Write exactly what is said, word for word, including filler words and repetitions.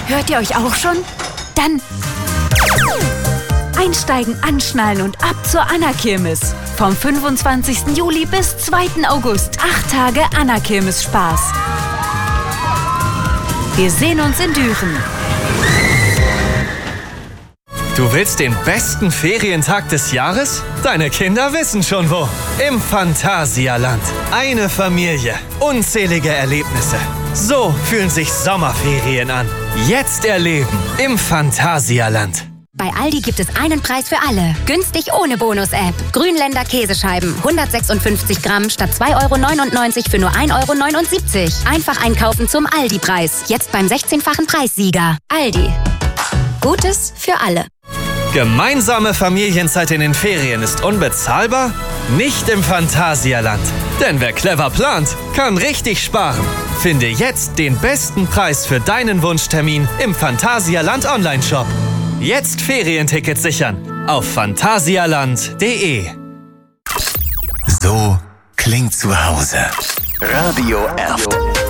Hört ihr euch auch schon? Dann einsteigen, anschnallen und ab zur Anna-Kirmes. Vom fünfundzwanzigsten Juli bis zweiten August. Acht Tage Anna-Kirmes-Spaß. Wir sehen uns in Düren. Du willst den besten Ferientag des Jahres? Deine Kinder wissen schon wo. Im Phantasialand. Eine Familie. Unzählige Erlebnisse. So fühlen sich Sommerferien an. Jetzt erleben im Phantasialand. Bei Aldi gibt es einen Preis für alle. Günstig ohne Bonus-App. Grünländer Käsescheiben. hundertsechsundfünfzig Gramm statt zwei Euro neunundneunzig für nur ein Euro neunundsiebzig. Einfach einkaufen zum Aldi-Preis. Jetzt beim sechzehnfachen Preissieger. Aldi. Gutes für alle. Gemeinsame Familienzeit in den Ferien ist unbezahlbar? Nicht im Phantasialand. Denn wer clever plant, kann richtig sparen. Finde jetzt den besten Preis für deinen Wunschtermin im Phantasialand Online-Shop. Jetzt Ferientickets sichern auf phantasialand punkt de. So klingt zu Hause. Radio Erft.